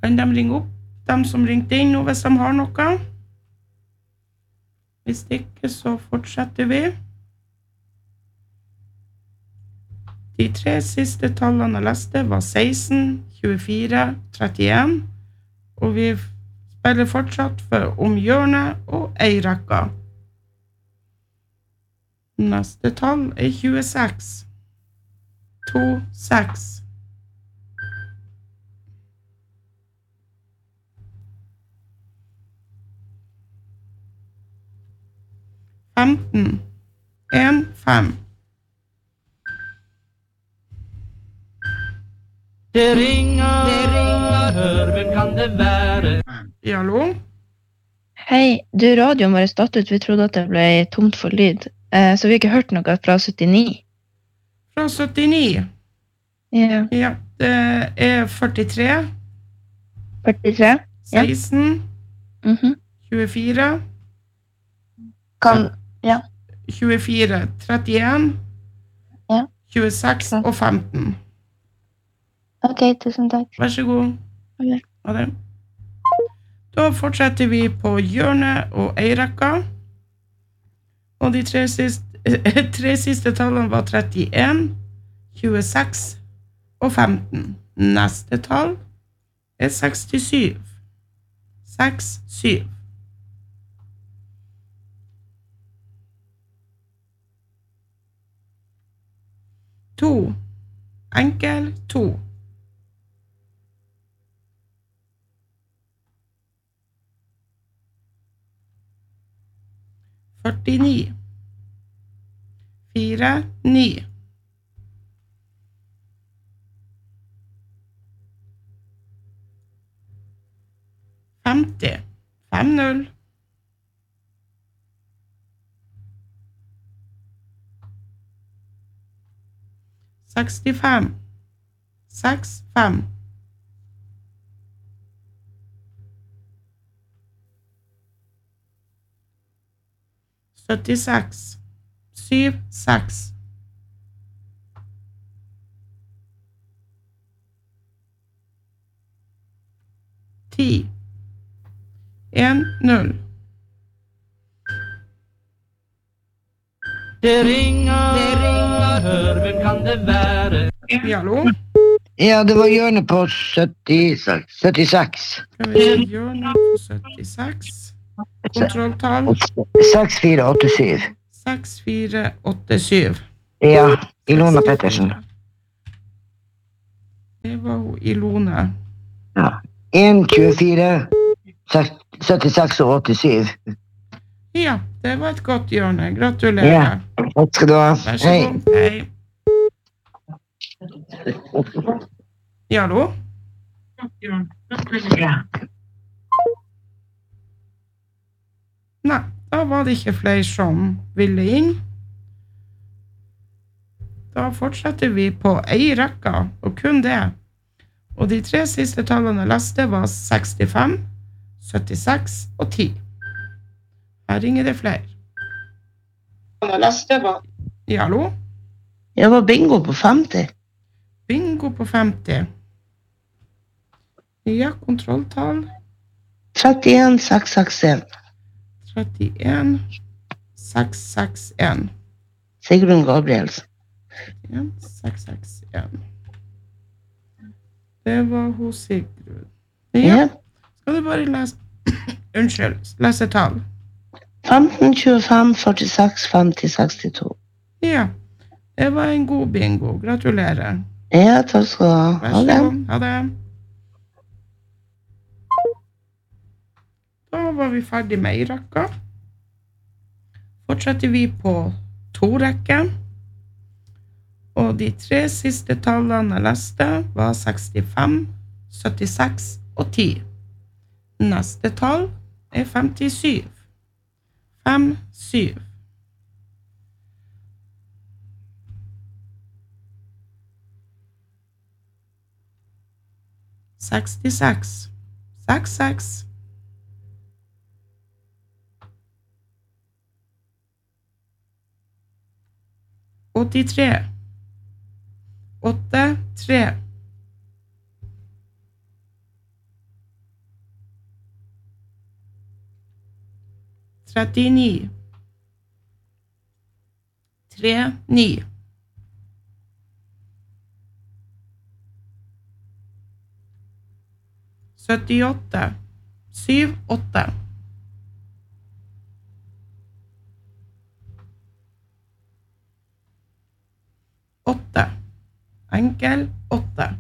Kan de ringe opp, de som ringte inn nå, hvis de har noe? Hvis ikke, så fortsetter vi. De 3 siste tallene jeg leste var 16, 24, 31, og vi spiller fortsatt for om hjørnet og ei rekke. Neste tall er 26. 2, 6. 15. 1, 5. Det ringer, hør, hvem kan det være? Hallo? Hei, du, radioen var stått ut. Vi trodde at det ble tomt for lyd. Så vi har ikke hørt noe fra 79. Fra 79. Ja. Ja, det er 43. 43? 16. Mhm. 24. Kan, ja. 24. 31. Ja. 26 og 15. Ok, tusen takk. Vær så god. Ok. Ha det. Da fortsetter vi på hjørnet og eirekka. Og de 3 siste tallene var 31, 26 og 15. Neste tall er 67. 6, 7. To. Enkel 2. 49. 4, 9. 50. 5, 0. 65. 6, 5. 76. 7, 6. 10. 1, 0. Det ringer, hør, hvem kan det være? Hallo? Ja, det var hjørnet på 76. 76. Skal vi se hjørnet på 76. Kontrolltall 6487. 6, 4, 8, 7. Ja, Ilona Pettersen. Det var hun Ilona. Ja. 1, 24, 76 og 87. Ja, det var et godt hjørne. Gratulerer. Ja, takk skal du ha. Vær så Hei. god. Hei. Ja, hallo? Nei, da var det ikke flere som ville inn. Da fortsetter vi på ei rekke, og kun det. Og de 3 siste tallene jeg leste var 65, 76 og 10. Her ringer det flere. Jeg leste var... Ja, hallo? Jeg var bingo på 50. Bingo på 50. Ja, kontrolltall 31 661. 31 661. Sigrun Gabrielsen. 31 661. Det var hos Sigrun. Ja, Ja. skal du bare lese... Unnskyld, lese tall. 15, 25, 46, 50, 62. Ja, det var en god bingo. Gratulerer. Ja, takk skal du ha. Vær Ha så det. god. Ha det. Da var vi ferdig med ei rekke. Fortsetter vi på 2 rekker. Og de 3 siste tallene jeg leste var 65, 76 og 10. Neste tall er 57. 5, 7. 66. 6, 6. 83. 8, 3. 39 39 78 78 8 enkel 8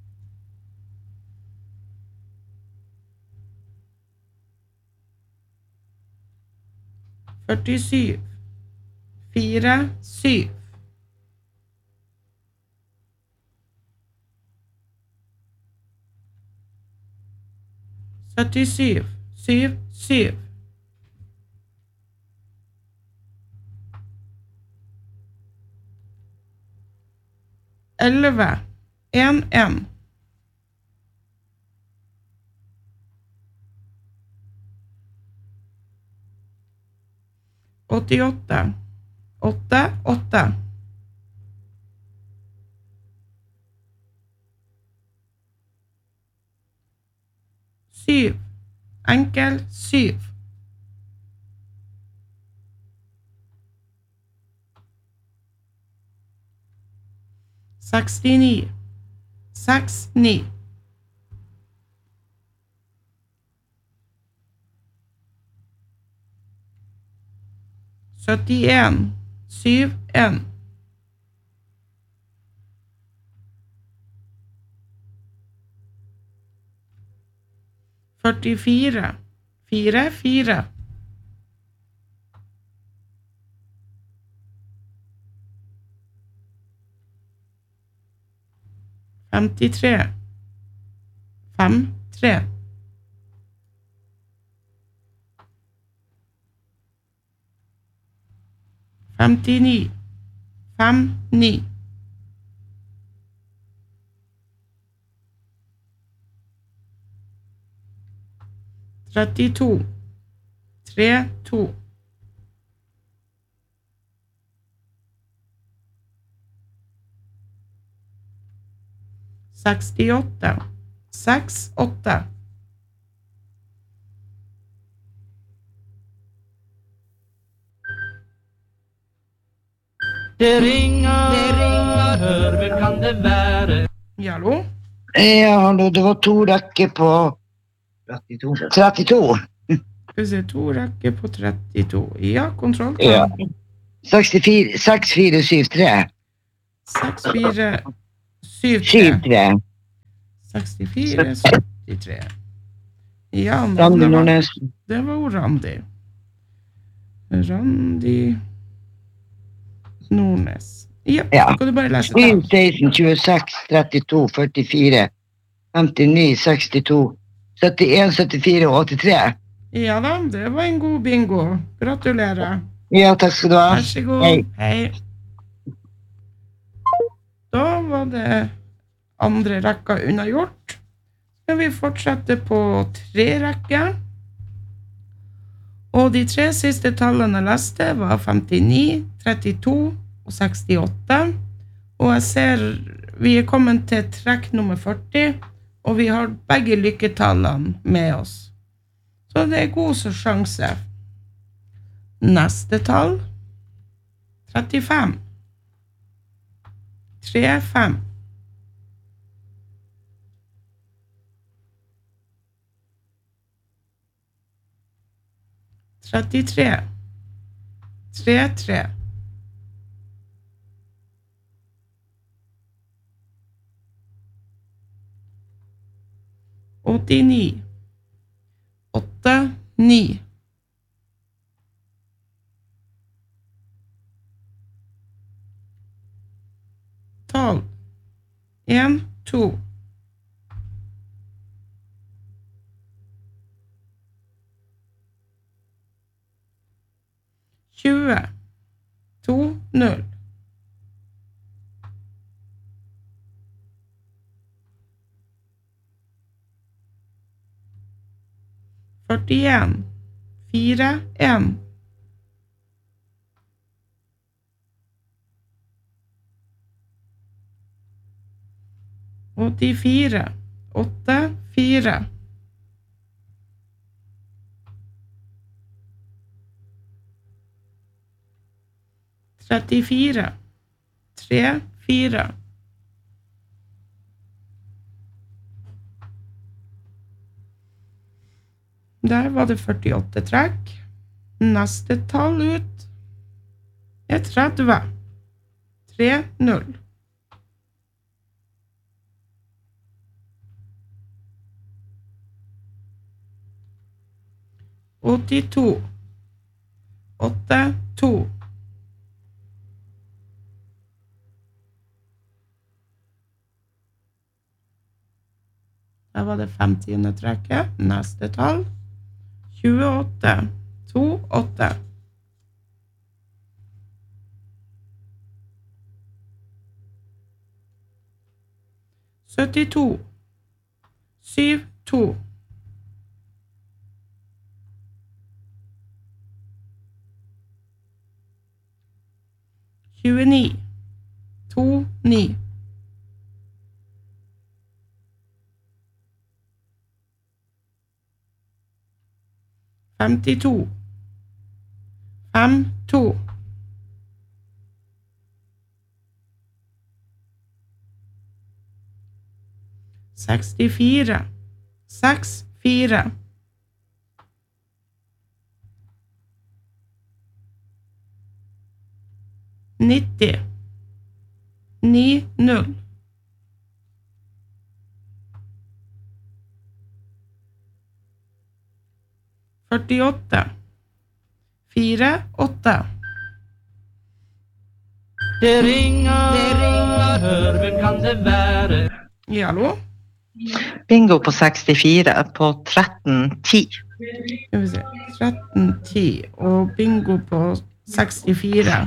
47 4 7 77 7 7 11 1 1 88 8 8 7 enkel 7 69 6 9 71 7 1 44 4 4 53 5 3 59 5 9 32 3 2 68 6 8 Det ringer, hør, hvem kan det være? Ja, hallo? Hallo, det var 2 rekker på 32. Skal vi se, 2 rekker på 32. Ja, kontroll. Ja. 64, 6, 4, 7, 3. 6 4 7 7, 3 3. 64 73. Ja, Randi navnet var, Nordnes. det var jo Randi. Randi Nordnes. Ja, Ja. skal du bare lese 7, det? 16, 26, 32, 44, 59, 62, 71, 74 og 83. Ja da, det var en god bingo. Gratulerer. Ja, takk skal du ha. Vær så god. Hei. Hei. Da var det andre rekka unnagjort. Skal vi fortsette på 3 rekker. Og de 3 siste tallene jeg leste var 59, 32 og 68. Og jeg ser vi er kommet til trekk nummer 40, og vi har begge lykketallene med oss. Så det er god sjanse. Neste tall 35 3 5 33 3 3 89 8 9 12 1 2 20 2 0 41 4 1 84 8 4 34, 3, 4. Der var det 48 trekk. Neste tall ut er 30. 3, 0. 82, 8, 2. Der var det 50. trekket. Neste tall. 28, 2, 8. 72, 7, 2. 29, 2, 9. 52, 5, 2. 64, 6, 4. 90, 9, 0. 48, 4, 8. Det ringer, hør, hvem kan det være? Ja, hallo? Bingo på 64 på 1310. Skal vi se. 13, 10. Og bingo på 64.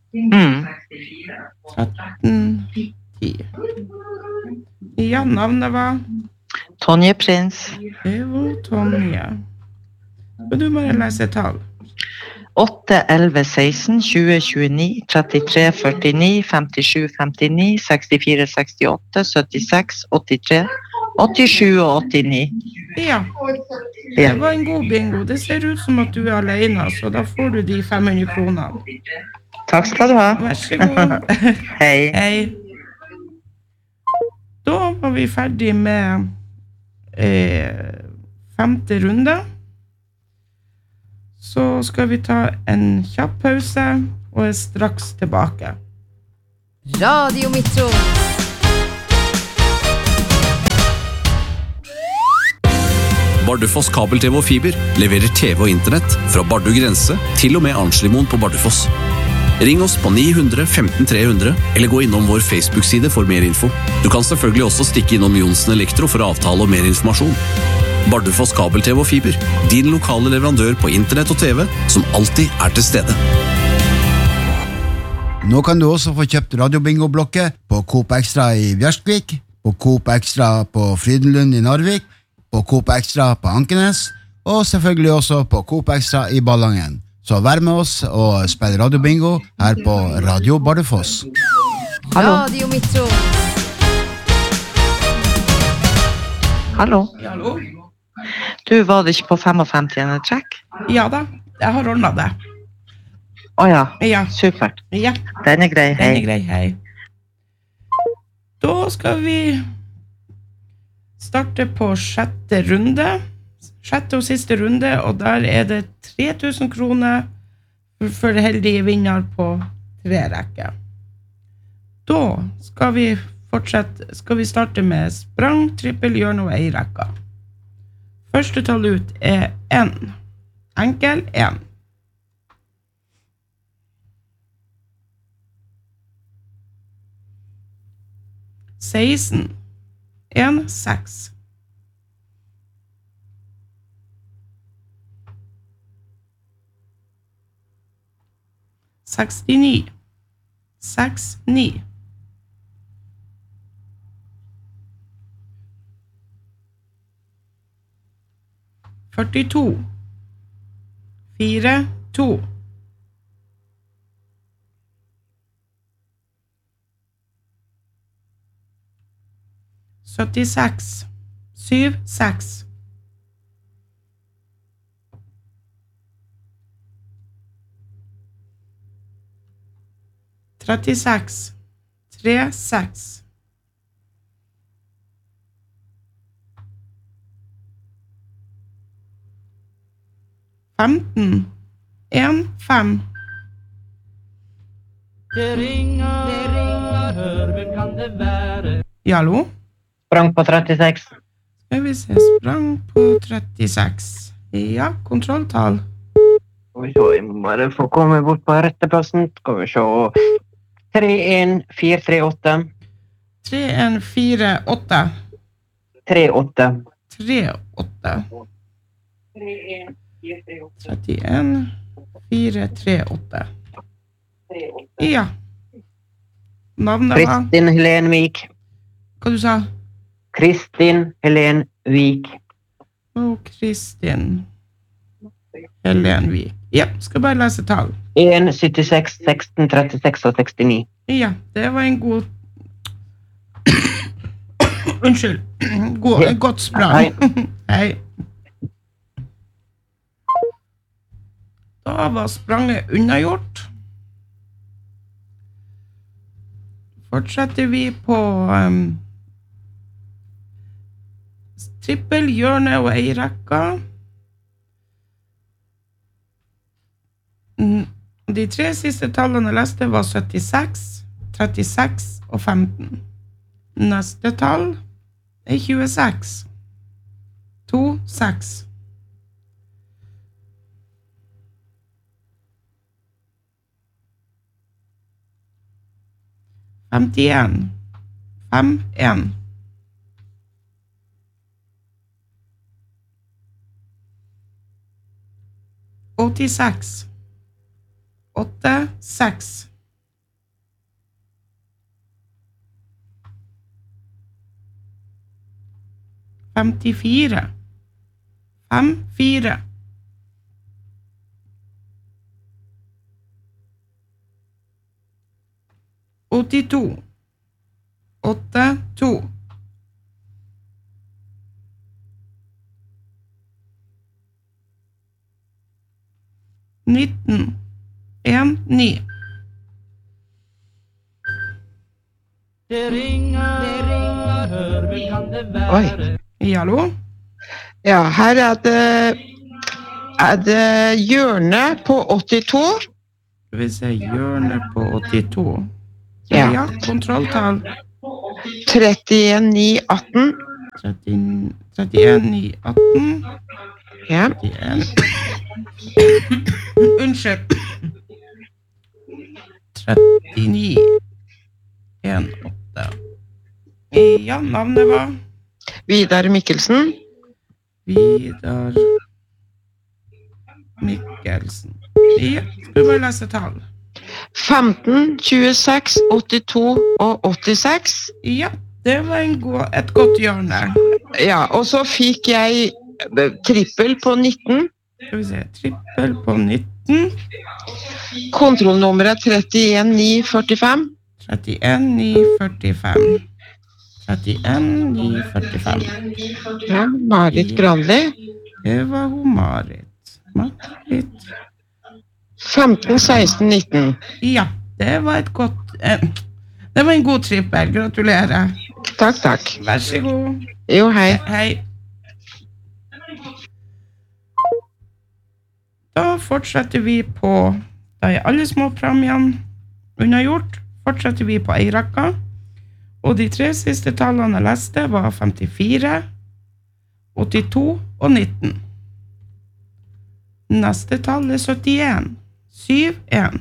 13, 10. Ja, navnet var? Tonje Prins. Det var Tonje. Og du må lese tall. 8, 11, 16, 20, 29, 33, 49, 57, 59, 64, 68, 76, 83, 87 og 89. Ja, det var en god bingo. Det ser ut som at du er alene, så da får du de 500 kroner. Takk skal du ha. Vær så god. Hei. Hei. Da var vi ferdig med 5. runde. Så skal vi ta en kjapp pause og er straks tilbake. Radio Metro. Bardufoss kabel-TV og fiber leverer TV og internett fra Bardu grense til og med Arnslimoen på Bardufoss. Ring oss på 900 15 300 eller gå innom vår Facebook-side for mer info. Du kan selvfølgelig også stikke innom Jonsen Elektro for avtale og mer informasjon. Bardufoss kabel-TV og fiber, din lokale leverandør på internett og TV, som alltid er til stede. Nå kan du også få kjøpt radiobingo-blokke på Coop Extra i Bjørskvik, på Coop Extra på Frydenlund i Narvik, på Coop Extra på Ankenes, og selvfølgelig også på Coop Extra i Ballangen. Så vær med oss og spill radiobingo her på Radio Bardufoss. Hallo. Radio Metro. Hallo. Ja, hallo? Du, var det ikke på 55. trekk? Ja da, jeg har ordnet det. Åja, Ja, supert. ja. Den er grei, Den er hei. grei, hei. Da skal vi starte på 6. runde. 6. og siste runde, og der er det 3000 kroner for heldige vinner på 3 rekker. Da skal vi starte med sprang, trippel, hjørne og ei-rekka. Første tall ut er 1. Enkel 1. 16. 1, 6. 69. 6, 9. 42. 4, 2. 76. 7, 6. 36, 36. 15, 1, 5. Det ringer, hør, hvem kan det være? Ja, hallo? Sprang på 36. Skal vi se, sprang på 36. Ja, kontrolltall. Skal vi se, jeg må bare få komme bort på rette plassen. Skal vi se. 31438. 3148. 38. 38. 31438. Ja. Navnet var... Kristin Helen Vik. Hva du sa? Kristin Helen Vik. Og Kristin Helen Vik. Ja, skal bare lese tall. 1, 76, 16, 36 og 69. Ja, det var en god... Unnskyld. Godt sprang. Hei. Hei. Da var spranget unnagjort. Fortsetter vi på trippel, hjørne og eirekka. De 3 siste tallene jeg leste var 76, 36 og 15. Neste tall er 26. 2, 6. 51. 5, 1. 86. 8, 6. 54. 5, 4. 82. 8, 2. 19. 1, 9. Det ringer, hør, hvem kan det være? Oi. Hallo? Ja, her er det hjørne på 82. Skal vi se, hjørne på 82. Ja. Ja, kontrolltall. 31, 9, 18. 31, 9, 18. Ja. 31. Unnskyld. 39, 1, 8. Ja, navnet var? Vidar Mikkelsen. Vidar Mikkelsen. Ja, skal vi bare lese tall? 15, 26, 82 og 86. Ja, det var et godt hjørne. Ja, og så fikk jeg trippel på 19. Skal vi se, trippel på 19. Kontrollnummeret 31, 9, 45. 31, 9, 45. 31, 9, 45. Ja, Marit Granli. Det var hun Marit. Marit. 15, 16, 19. Ja, det var et godt... det var en god trippel. Gratulerer. Takk, takk. Vær så god. Jo, hei. Hei. Da fortsetter vi på... Da er alle små premiene unnagjort. Fortsetter vi på eirekka. Og de 3 siste tallene jeg leste var 54, 82 og 19. Neste tall er 71. 7, 1.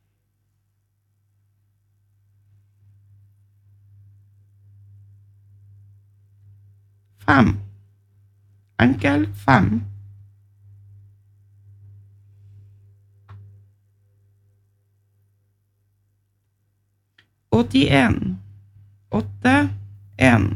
5. Enkel 5. 81. 8, 1.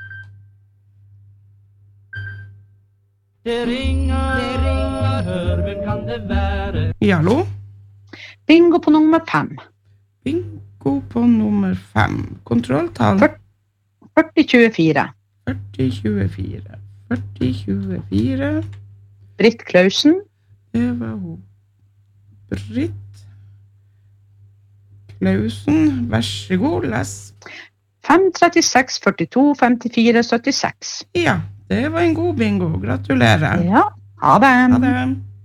Det ringer, hør, hvem kan det være? Ja, hallo? Bingo på nummer 5. Bingo på nummer 5. Kontrolltall? 40-24. 40-24. 40-24. Britt Klausen. Det var hun. Britt Klausen, vær så god, les. 5, 36, 42, 54, 76. Ja, det var en god bingo. Gratulerer. Ja, ha det. Ha det.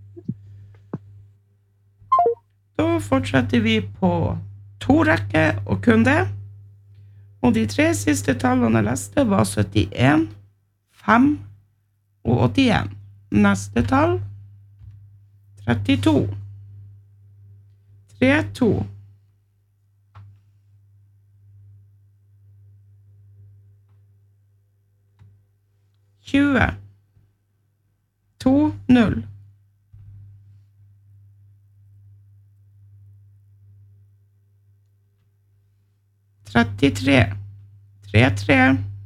Da fortsetter vi på 2 rekker og kun det. Og de 3 siste tallene jeg leste var 71, 5 og 81. Neste tall 32, 32, 20, 2, 0, 33, 3, 3,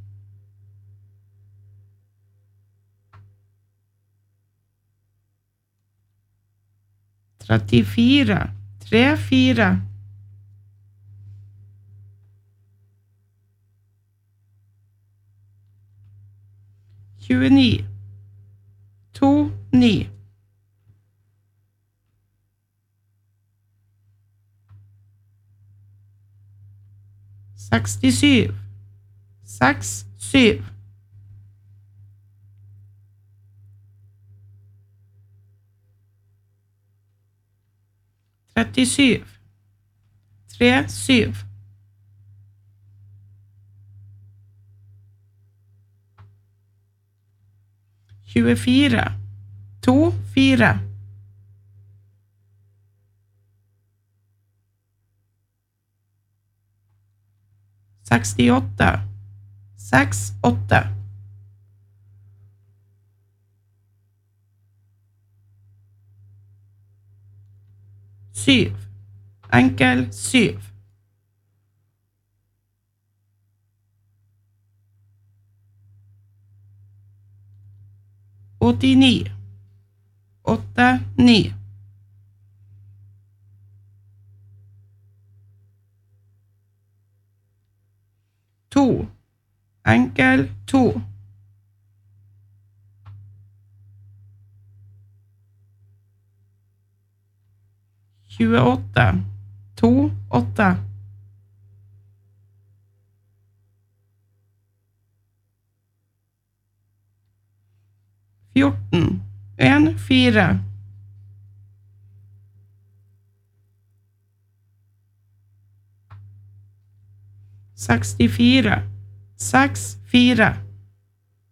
34, 3, 4, 29, 2, 9, 67, 6, 7, 37, 3, 7, 24, 2, 4, 68, 6, 8, 7, enkel 7, 89, 8, 9, 2, enkel 2, 28, 2, 8, 14, 1, 4, 64, 6, 4,